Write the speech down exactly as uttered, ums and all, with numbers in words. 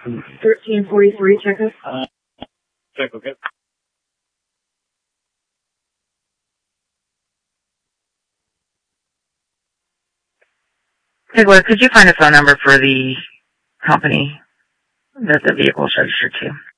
thirteen forty-three, check it. Uh, check, okay. Ziegler, could you find a phone number for the company that the vehicle is registered to?